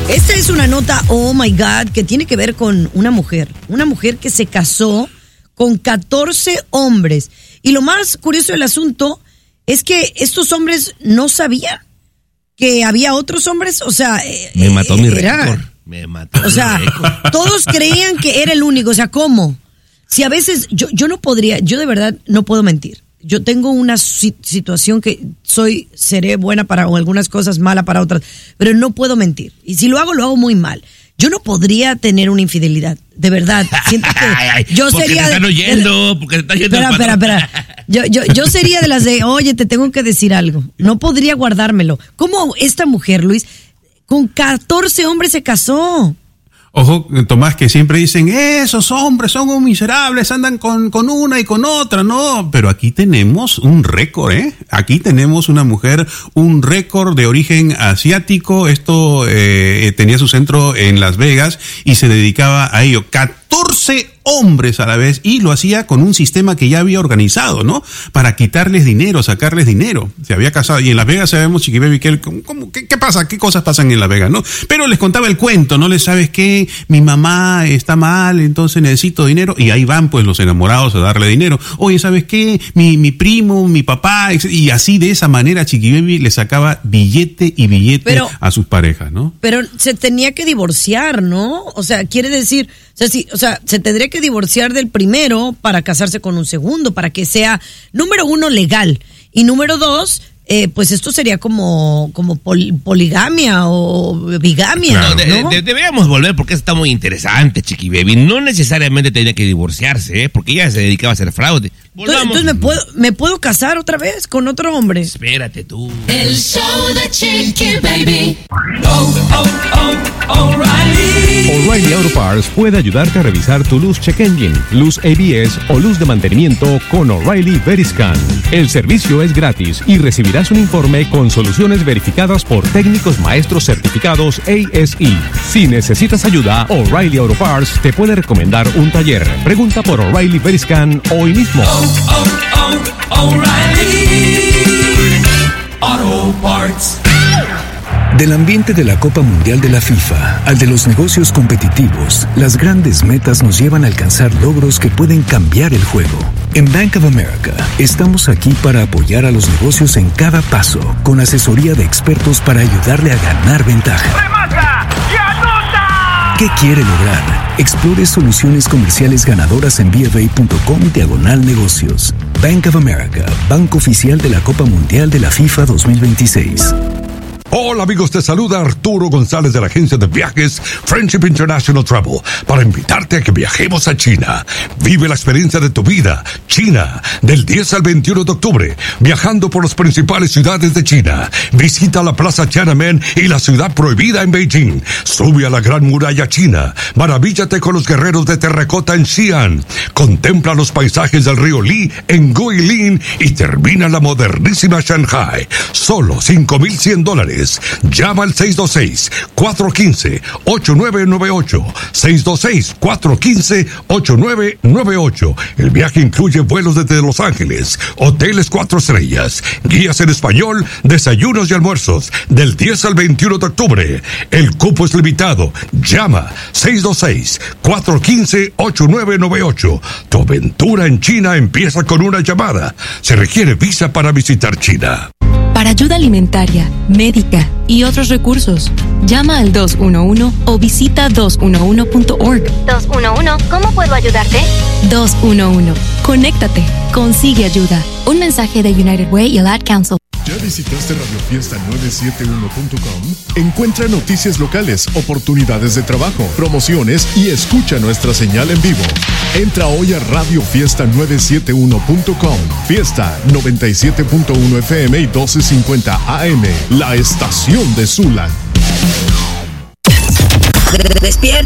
Esta es una nota, oh my God, que tiene que ver con una mujer que se casó con 14 hombres. Y lo más curioso del asunto es que estos hombres no sabían que había otros hombres, o sea... Me mató mi récord. Me mató. O sea, todos creían que era el único, o sea, ¿cómo? Si a veces, yo no podría, yo de verdad no puedo mentir. Yo tengo una situación que seré buena para algunas cosas, mala para otras, pero no puedo mentir. Y si lo hago muy mal. Yo no podría tener una infidelidad, de verdad. Siento que yo sería... Porque te están oyendo, porque te están oyendo. Espera. Yo sería de las de, oye, te tengo que decir algo. No podría guardármelo. ¿Cómo esta mujer, Luis, con 14 hombres se casó? Ojo, Tomás, que siempre dicen, esos hombres son un miserables, andan con una y con otra, ¿no? Pero aquí tenemos un récord, ¿eh? Aquí tenemos una mujer, un récord de origen asiático. Esto tenía su centro en Las Vegas y se dedicaba a ello. 14 hombres a la vez, y lo hacía con un sistema que ya había organizado, ¿no? Para quitarles dinero, sacarles dinero. Se había casado, y en Las Vegas sabemos, Chiqui Baby, ¿qué pasa? ¿Qué cosas pasan en Las Vegas, no? Pero les contaba el cuento, ¿no? Les sabes qué, mi mamá está mal, entonces necesito dinero, y ahí van pues los enamorados a darle dinero. Oye, ¿sabes qué? Mi primo, mi papá, y así de esa manera Chiqui Baby le sacaba billete y billete a sus parejas, ¿no? Pero se tenía que divorciar, ¿no? O sea, quiere decir, se tendría que divorciar del primero para casarse con un segundo, para que sea, número uno, legal, y número dos, pues esto sería como poligamia o bigamia. Claro. ¿No? Deberíamos volver, porque está muy interesante, Chiqui Baby. No necesariamente tenía que divorciarse, porque ella se dedicaba a hacer fraude. Volvamos. Entonces me puedo casar otra vez con otro hombre. Espérate tú. El show de Chiqui Baby. O'Reilly Auto Parts puede ayudarte a revisar tu luz check engine, luz ABS o luz de mantenimiento con O'Reilly Veriscan. El servicio es gratis y recibirás un informe con soluciones verificadas por técnicos maestros certificados ASE. Si necesitas ayuda, O'Reilly Auto Parts te puede recomendar un taller. Pregunta por O'Reilly Veriscan hoy mismo. O'Reilly Auto Parts. Del ambiente de la Copa Mundial de la FIFA al de los negocios competitivos, las grandes metas nos llevan a alcanzar logros que pueden cambiar el juego. En Bank of America, estamos aquí para apoyar a los negocios en cada paso, con asesoría de expertos para ayudarle a ganar ventaja. ¡Remata! ¡Y anota! ¿Qué quiere lograr? Explore soluciones comerciales ganadoras en BofA.com/negocios. Bank of America, banco oficial de la Copa Mundial de la FIFA 2026. Hola amigos, te saluda Arturo González de la agencia de viajes Friendship International Travel para invitarte a que viajemos a China. Vive la experiencia de tu vida. China, del 10 al 21 de octubre, viajando por las principales ciudades de China. Visita la Plaza Tiananmen y la Ciudad Prohibida en Beijing. Sube a la Gran Muralla China. Maravíllate con los guerreros de terracota en Xi'an. Contempla los paisajes del río Li en Guilin y termina la modernísima Shanghai. Solo $5,100. Llama al 626-415-8998. 626-415-8998. El viaje incluye vuelos desde Los Ángeles, hoteles 4 estrellas, guías en español, desayunos y almuerzos, del 10 al 21 de octubre. El cupo es limitado. Llama 626-415-8998. Tu aventura en China empieza con una llamada. Se requiere visa para visitar China. Para ayuda alimentaria, médica y otros recursos, llama al 211 o visita 211.org. 211, ¿cómo puedo ayudarte? 211, conéctate, consigue ayuda. Un mensaje de United Way y el Ad Council. ¿Ya visitaste radiofiesta971.com? Encuentra noticias locales, oportunidades de trabajo, promociones y escucha nuestra señal en vivo. Entra hoy a radiofiesta971.com. Fiesta 97.1 FM y 1250 AM. La estación de Zula. Despierta.